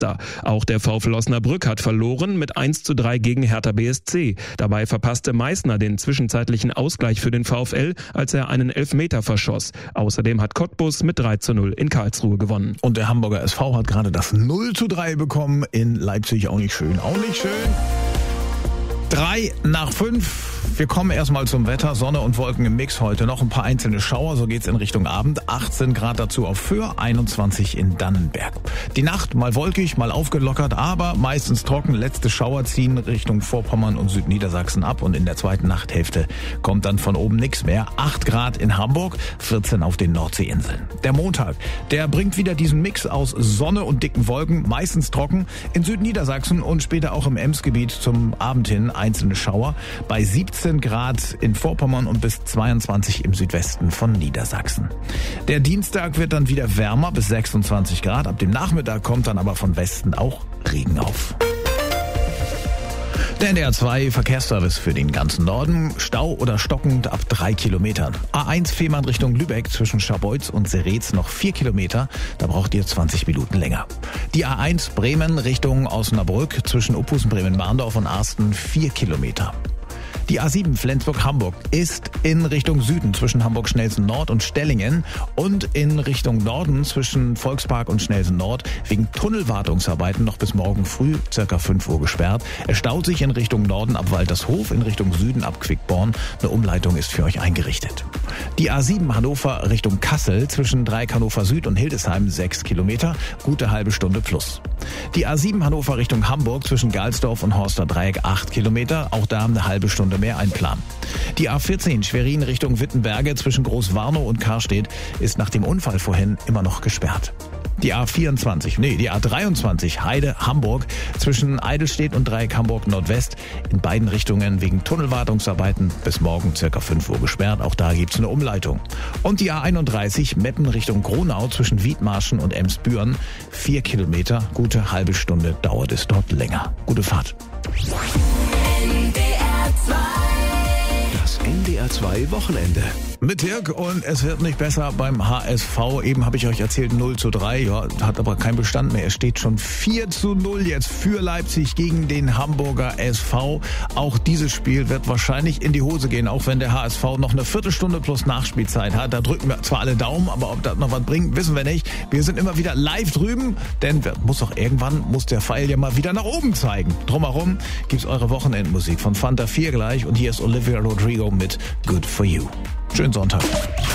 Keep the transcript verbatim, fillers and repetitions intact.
Meister. Auch der VfL Osnabrück hat verloren mit eins zu drei gegen Hertha B S C. Dabei verpasste Meißner den zwischenzeitlichen Ausgleich für den VfL, als er einen Elfmeter verschoss. Außerdem hat Cottbus mit drei zu null in Karlsruhe gewonnen. Und der Hamburger S V hat gerade das null zu drei bekommen in Leipzig. Auch nicht schön, auch nicht schön. Drei nach fünf. Wir kommen erstmal zum Wetter. Sonne und Wolken im Mix heute. Noch ein paar einzelne Schauer, so geht's in Richtung Abend. achtzehn Grad dazu auf Föhr, einundzwanzig in Dannenberg. Die Nacht mal wolkig, mal aufgelockert, aber meistens trocken. Letzte Schauer ziehen Richtung Vorpommern und Südniedersachsen ab. Und in der zweiten Nachthälfte kommt dann von oben nichts mehr. acht Grad in Hamburg, vierzehn auf den Nordseeinseln. Der Montag, der bringt wieder diesen Mix aus Sonne und dicken Wolken, meistens trocken. In Südniedersachsen und später auch im Emsgebiet zum Abend hin einzelne Schauer. Bei siebzehn Grad in Vorpommern und bis zweiundzwanzig im Südwesten von Niedersachsen. Der Dienstag wird dann wieder wärmer bis sechsundzwanzig Grad. Ab dem Nachmittag kommt dann aber von Westen auch Regen auf. Der N D R zwei Verkehrsservice für den ganzen Norden. Stau oder stockend ab drei Kilometern. A eins Fehmarn Richtung Lübeck zwischen Scharbeutz und Seretz noch vier Kilometer. Da braucht ihr zwanzig Minuten länger. Die A eins Bremen Richtung Osnabrück zwischen Uphusen, Bremen-Marndorf und Arsten vier Kilometer. Die A sieben Flensburg-Hamburg ist in Richtung Süden zwischen Hamburg-Schnelsen-Nord und Stellingen und in Richtung Norden zwischen Volkspark und Schnelsen-Nord wegen Tunnelwartungsarbeiten noch bis morgen früh circa fünf Uhr gesperrt. Es staut sich in Richtung Norden ab Waltershof, in Richtung Süden ab Quickborn. Eine Umleitung ist für euch eingerichtet. Die A sieben Hannover Richtung Kassel zwischen Dreieck Hannover Süd und Hildesheim sechs Kilometer, gute halbe Stunde plus. Die A sieben Hannover Richtung Hamburg zwischen Galsdorf und Horster Dreieck acht Kilometer, auch da eine halbe Stunde mehr einplanen. Die A vierzehn Schwerin Richtung Wittenberge zwischen Großwarnow und Karstedt ist nach dem Unfall vorhin immer noch gesperrt. Die A vierundzwanzig, nee, die A dreiundzwanzig Heide Hamburg zwischen Eidelstedt und Dreieck Hamburg Nordwest in beiden Richtungen wegen Tunnelwartungsarbeiten bis morgen circa fünf Uhr gesperrt. Auch da gibt's eine Umleitung. Und die A einunddreißig Meppen Richtung Gronau zwischen Wiedmarschen und Emsbüren vier Kilometer, gute halbe Stunde dauert es dort länger. Gute Fahrt. N D R zwei. Das N D R zwei Wochenende. Mit Dirk und es wird nicht besser beim H S V. Eben habe ich euch erzählt null zu drei, ja, hat aber keinen Bestand mehr. Es steht schon vier zu null jetzt für Leipzig gegen den Hamburger S V. Auch dieses Spiel wird wahrscheinlich in die Hose gehen, auch wenn der H S V noch eine Viertelstunde plus Nachspielzeit hat. Da drücken wir zwar alle Daumen, aber ob das noch was bringt, wissen wir nicht. Wir sind immer wieder live drüben, denn muss auch irgendwann, muss der Pfeil ja mal wieder nach oben zeigen. Drumherum gibt's eure Wochenendmusik von Fanta vier gleich und hier ist Olivia Rodrigo mit Good For You. Schönen Sonntag.